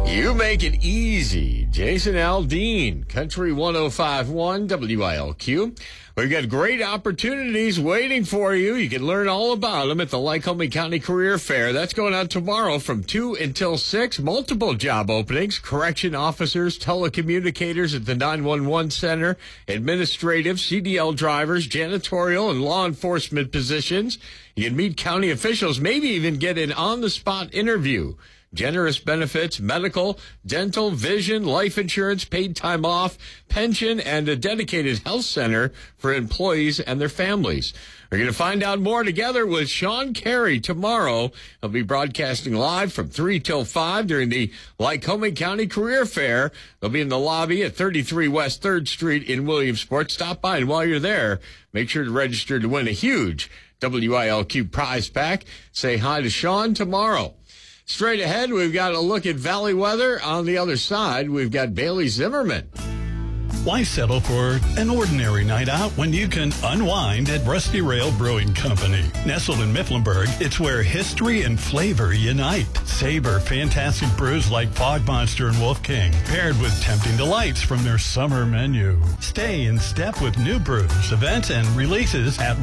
You make it easy. Jason Aldean, Country 105.1 WILQ. We've got great opportunities waiting for you. You can learn all about them at the Lycoming County Career Fair. That's going on tomorrow from 2 until 6. Multiple job openings, correction officers, telecommunicators at the 911 center, administrative, CDL drivers, janitorial, and law enforcement positions. You can meet county officials, maybe even get an on-the-spot interview. Generous benefits, medical, dental, vision, life insurance, paid time off, pension, and a dedicated health center for employees and their families. We're going to find out more together with Sean Carey tomorrow. He'll be broadcasting live from 3 till 5 during the Lycoming County Career Fair. They'll be in the lobby at 33 West 3rd Street in Williamsport. Stop by, and while you're there, make sure to register to win a huge WILQ prize pack. Say hi to Sean tomorrow. Straight ahead, we've got a look at Valley weather. On the other side, we've got Bailey Zimmerman. Why settle for an ordinary night out when you can unwind at Rusty Rail Brewing Company? Nestled in Mifflinburg, it's where history and flavor unite. Savor fantastic brews like Fog Monster and Wolf King, paired with tempting delights from their summer menu. Stay in step with new brews, events, and releases at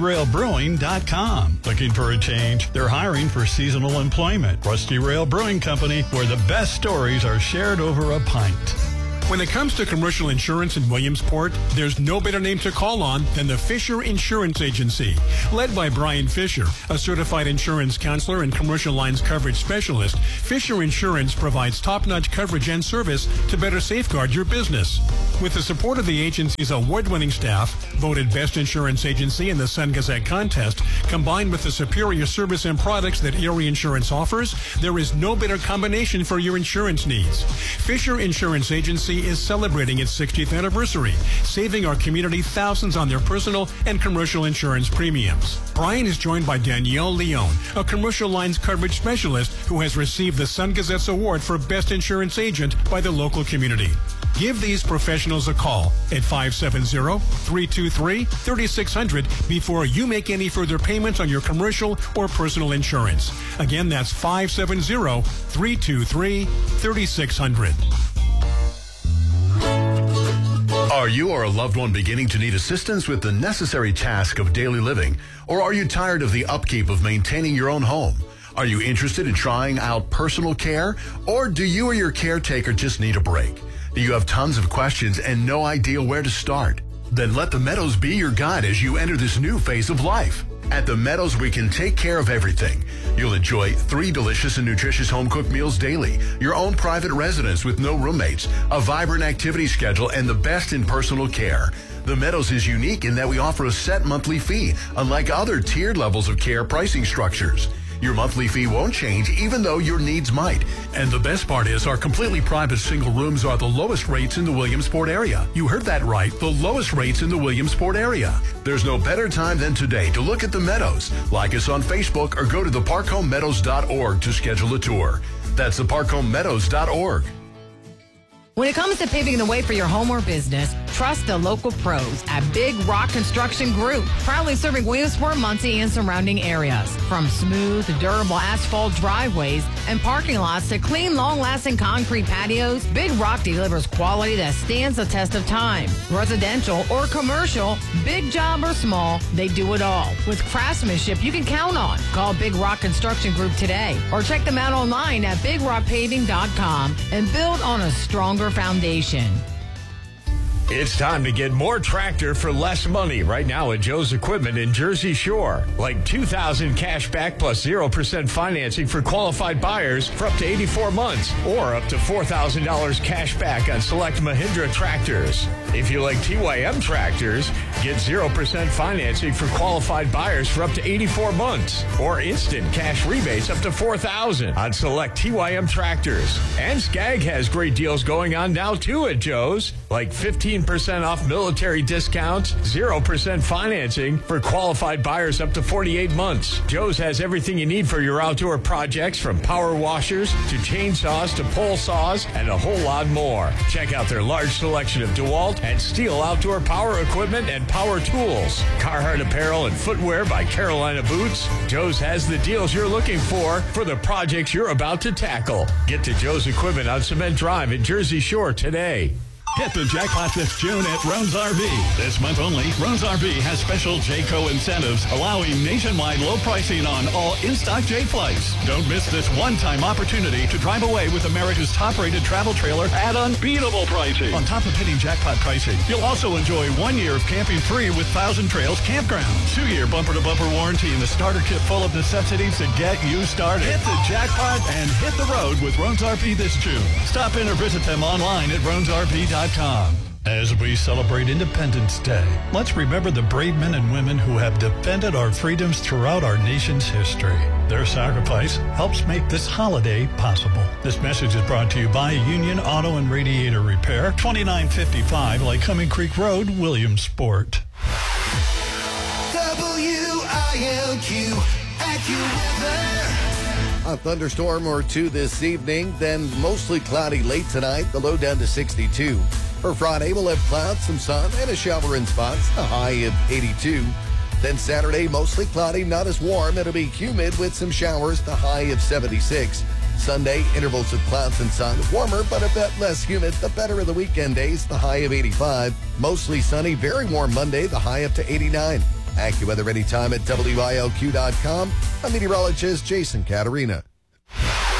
rustyrailbrewing.com. Looking for a change? They're hiring for seasonal employment. Rusty Rail Brewing Company, where the best stories are shared over a pint. When it comes to commercial insurance in Williamsport, there's no better name to call on than the Fisher Insurance Agency. Led by Brian Fisher, a certified insurance counselor and commercial lines coverage specialist, Fisher Insurance provides top-notch coverage and service to better safeguard your business. With the support of the agency's award-winning staff, voted Best Insurance Agency in the Sun Gazette contest, combined with the superior service and products that Erie Insurance offers, there is no better combination for your insurance needs. Fisher Insurance Agency is celebrating its 60th anniversary, saving our community thousands on their personal and commercial insurance premiums. Brian is joined by Danielle Leone, a commercial lines coverage specialist who has received the Sun Gazette's award for Best Insurance Agent by the local community. Give these professionals a call at 570-323-3600 before you make any further payments on your commercial or personal insurance. Again, that's 570-323-3600. Are you or a loved one beginning to need assistance with the necessary task of daily living? Or are you tired of the upkeep of maintaining your own home? Are you interested in trying out personal care? Or do you or your caretaker just need a break? Do you have tons of questions and no idea where to start? Then let the Meadows be your guide as you enter this new phase of life. At the Meadows, we can take care of everything. You'll enjoy 3 delicious and nutritious home-cooked meals daily, your own private residence with no roommates, a vibrant activity schedule, and the best in personal care. The Meadows is unique in that we offer a set monthly fee, unlike other tiered levels of care pricing structures. Your monthly fee won't change even though your needs might. And the best part is our completely private single rooms are the lowest rates in the Williamsport area. You heard that right, the lowest rates in the Williamsport area. There's no better time than today to look at the Meadows. Like us on Facebook or go to theparkhomemeadows.org to schedule a tour. That's theparkhomemeadows.org. When it comes to paving the way for your home or business, trust the local pros at Big Rock Construction Group, proudly serving Williamsport, Muncie, and surrounding areas. From smooth, durable asphalt driveways and parking lots to clean, long-lasting concrete patios, Big Rock delivers quality that stands the test of time. Residential or commercial, big job or small, they do it all. With craftsmanship you can count on. Call Big Rock Construction Group today or check them out online at BigRockPaving.com and build on a stronger foundation. It's time to get more tractor for less money right now at Joe's Equipment in Jersey Shore. Like $2,000 cash back plus 0% financing for qualified buyers for up to 84 months or up to $4,000 cash back on select Mahindra tractors. If you like TYM tractors, get 0% financing for qualified buyers for up to 84 months or instant cash rebates up to $4,000 on select TYM tractors. And Skag has great deals going on now too at Joe's, like 15 15% off military discounts, 0% financing for qualified buyers up to 48 months. Joe's has everything you need for your outdoor projects, from power washers to chainsaws to pole saws and a whole lot more. Check out their large selection of DeWalt and Steel outdoor power equipment and power tools. Carhartt apparel and footwear by Carolina Boots. Joe's has the deals you're looking for the projects you're about to tackle. Get to Joe's Equipment on Cement Drive in Jersey Shore today. Hit the jackpot this June at Roan's RV. This month only, Roan's RV has special Jayco incentives, allowing nationwide low pricing on all in-stock Jay flights. Don't miss this one-time opportunity to drive away with America's top-rated travel trailer at unbeatable pricing. On top of hitting jackpot pricing, you'll also enjoy 1 year of camping free with Thousand Trails Campground, 2-year bumper-to-bumper warranty, and the starter kit full of necessities to get you started. Hit the jackpot and hit the road with Roan's RV this June. Stop in or visit them online at roansrv.com. As we celebrate Independence Day, let's remember the brave men and women who have defended our freedoms throughout our nation's history. Their sacrifice helps make this holiday possible. This message is brought to you by Union Auto and Radiator Repair, 2955 Lycoming Creek Road, Williamsport. WILQ AccuWeather. A thunderstorm or two this evening, then mostly cloudy late tonight, the low down to 62. For Friday, we'll have clouds, some sun, and a shower in spots, a high of 82. Then Saturday, mostly cloudy, not as warm. It'll be humid with some showers, the high of 76. Sunday, intervals of clouds and sun, warmer but a bit less humid. The better of the weekend days, the high of 85. Mostly sunny, very warm Monday, the high up to 89. AccuWeather anytime at WILQ.com. I'm meteorologist Jason Caterina.